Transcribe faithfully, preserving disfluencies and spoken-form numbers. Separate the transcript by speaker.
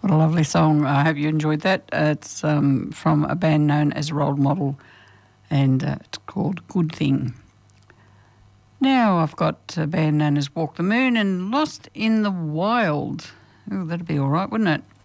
Speaker 1: What a lovely song. I hope you enjoyed that. Uh, it's um, from a band known as Role Model, and uh, it's called Good Thing. Now I've got a band known as Walk the Moon and Lost in the Wild. Oh, that'd be all right, wouldn't it?